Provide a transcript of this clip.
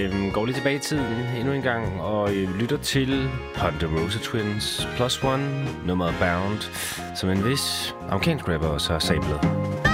går lige tilbage i tiden endnu en gang og lytter til Ponderosa Twins Plus One, nummeret Bound, som en vis amerikansk rapper også har sablet.